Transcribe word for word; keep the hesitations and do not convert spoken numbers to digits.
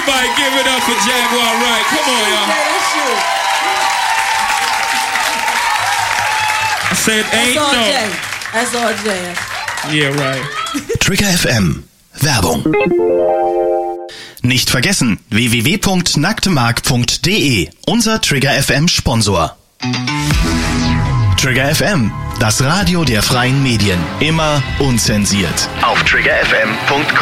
Everybody give it up for Jaguar Wright. Come on, y'all. I said ain't That's all no. Jay. That's all Jay. Yeah, right. Trigger F M. Werbung. Nicht vergessen, w w w punkt nacktemark punkt de, unser Trigger F M Sponsor. Trigger F M, das Radio der freien Medien. Immer unzensiert. Auf trigger f m punkt com.